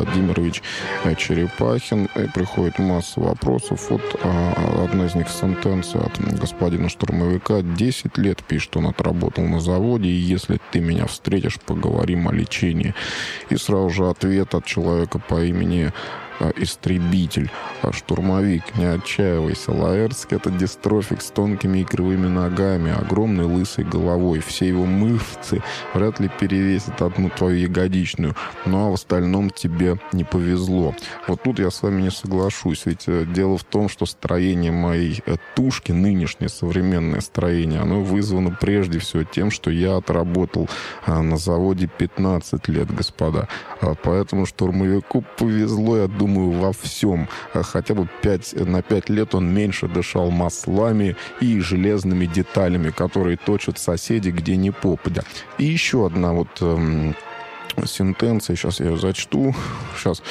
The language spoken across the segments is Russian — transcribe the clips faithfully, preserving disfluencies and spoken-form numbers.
Владимирович Черепахин. И приходит масса вопросов. Вот а, одна из них сентенция от господина штурмовика. десять лет, пишет, он отработал на заводе, и если ты меня встретишь, поговорим о лечении. И сразу же ответ от человека по имени истребитель. Штурмовик, не отчаивайся. Лаэртский — это дистрофик с тонкими и кривыми ногами, огромной лысой головой. Все его мышцы вряд ли перевесят одну твою ягодичную. Ну, а в остальном тебе не повезло. Вот тут я с вами не соглашусь. Ведь дело в том, что строение моей тушки, нынешнее современное строение, оно вызвано прежде всего тем, что я отработал на заводе пятнадцать лет, господа. Поэтому штурмовику повезло, я думаю, во всем. Хотя бы пять, на пять лет он меньше дышал маслами и железными деталями, которые точат соседи где ни попадя. И еще одна вот эм, сентенция. Сейчас я ее зачту. Сейчас.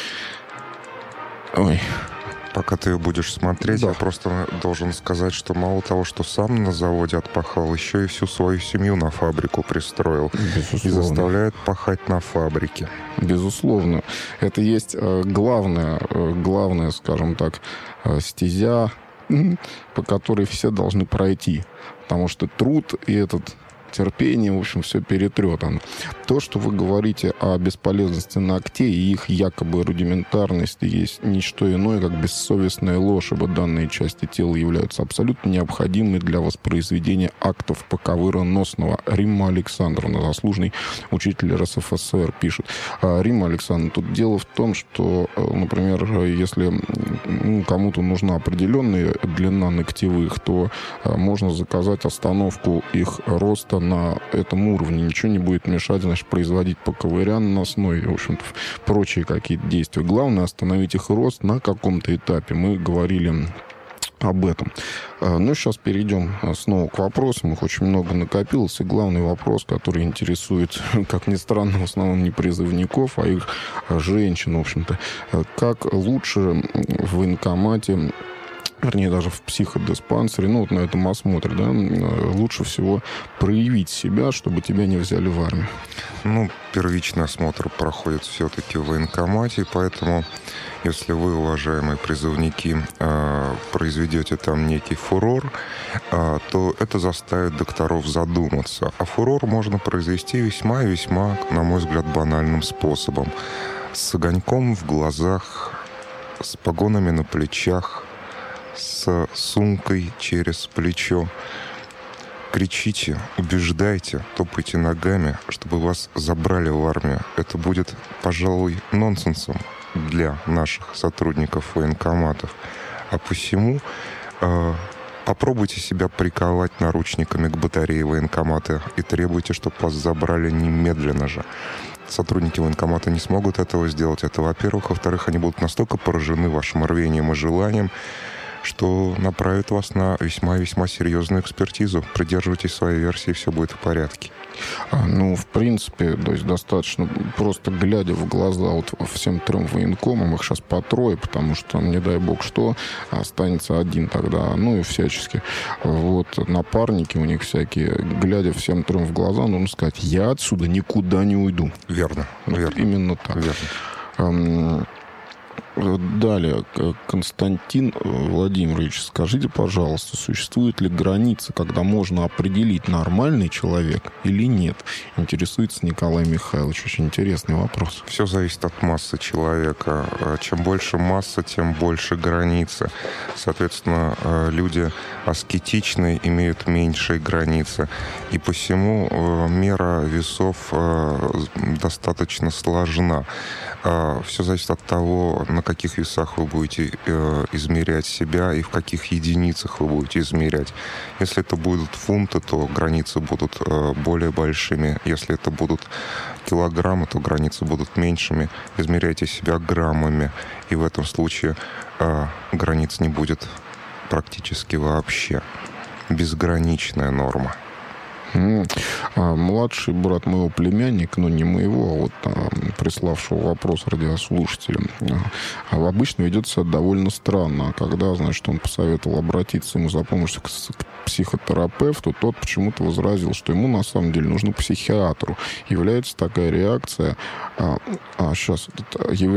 Ой. Пока ты ее будешь смотреть, да. Я просто должен сказать, что мало того, что сам на заводе отпахал, еще и всю свою семью на фабрику пристроил. Безусловно. И заставляет пахать на фабрике. Безусловно. Это есть главная, главная, скажем так, стезя, по которой все должны пройти. Потому что труд и этот... терпение, в общем, все перетрет. То, что вы говорите о бесполезности ногтей и их якобы рудиментарности, есть не что иное, как бессовестная ложь, ибо данные части тела являются абсолютно необходимыми для воспроизведения актов поковыроносного. Римма Александровна, заслуженный учитель эр эс эф эс эр, пишет. Римма Александровна, тут дело в том, что, например, если ну, кому-то нужна определенная длина ногтевых, то можно заказать остановку их роста на этом уровне. Ничего не будет мешать, значит, производить поковырян наносной, в общем-то, прочие какие-то действия. Главное — остановить их рост на каком-то этапе. Мы говорили об этом. Ну, сейчас перейдем снова к вопросам. Их очень много накопилось. И главный вопрос, который интересует, как ни странно, в основном не призывников, а их женщин, в общем-то. Как лучше в военкомате, вернее, даже в психодиспансере, ну, вот на этом осмотре, да, лучше всего проявить себя, чтобы тебя не взяли в армию? Ну, первичный осмотр проходит все-таки в военкомате, поэтому, если вы, уважаемые призывники, произведете там некий фурор, то это заставит докторов задуматься. А фурор можно произвести весьма и весьма, на мой взгляд, банальным способом. С огоньком в глазах, с погонами на плечах, с сумкой через плечо. Кричите, убеждайте, топайте ногами, чтобы вас забрали в армию. Это будет, пожалуй, нонсенсом для наших сотрудников военкоматов. А посему э, попробуйте себя приковать наручниками к батарее военкомата и требуйте, чтобы вас забрали немедленно же. Сотрудники военкомата не смогут этого сделать. Это, во-первых. Во-вторых, они будут настолько поражены вашим рвением и желанием, что направит вас на весьма-весьма серьезную экспертизу. Придерживайтесь своей версии, все будет в порядке. А, ну, в принципе, то есть достаточно просто глядя в глаза вот всем трем военкомам, их сейчас по трое, потому что, не дай бог что, останется один тогда, ну и всячески. Вот напарники у них всякие, глядя всем трем в глаза, нужно сказать: я отсюда никуда не уйду. Верно, вот верно. Именно так. Верно. Далее, Константин Владимирович, скажите, пожалуйста, существует ли граница, когда можно определить, нормальный человек или нет? Интересуется Николай Михайлович. Очень интересный вопрос. Все зависит от массы человека. Чем больше масса, тем больше границы. Соответственно, люди аскетичные имеют меньшие границы. И посему мера весов достаточно сложна. Все зависит от того, на каких весах вы будете э, измерять себя и в каких единицах вы будете измерять. Если это будут фунты, то границы будут э, более большими. Если это будут килограммы, то границы будут меньшими. Измеряйте себя граммами, и в этом случае э, границ не будет практически вообще. Безграничная норма. А младший брат моего племянника, ну не моего, а вот а, приславшего вопрос радиослушателям, а, обычно ведет себя довольно странно. А когда, значит, он посоветовал обратиться ему за помощью к, к психотерапевту, тот почему-то возразил, что ему на самом деле нужно к психиатру. Является такая реакция, а, а сейчас,